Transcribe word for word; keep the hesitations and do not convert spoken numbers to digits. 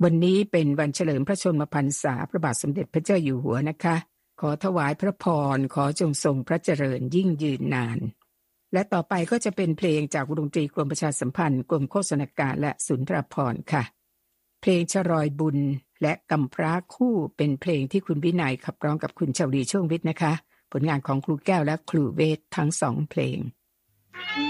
วันนี้เป็นวันเฉลิมพระชนมพรรษาพระบาทสมเด็จพระเจ้าอยู่หัวนะคะขอถวายพระพรขอจงทรงพระเจริญยิ่งยืนนานและต่อไปก็จะเป็นเพลงจากวงดนตรีกรมประชาสัมพันธ์กรมโฆษณาการและสุนทรภรณ์ค่ะเพลงชรอยบุญและกำพร้าคู่เป็นเพลงที่คุณวินัยขับร้องกับคุณชวลีช่วงวิทย์นะคะผลงานของครูแก้วและครูเวททั้งสองเพลง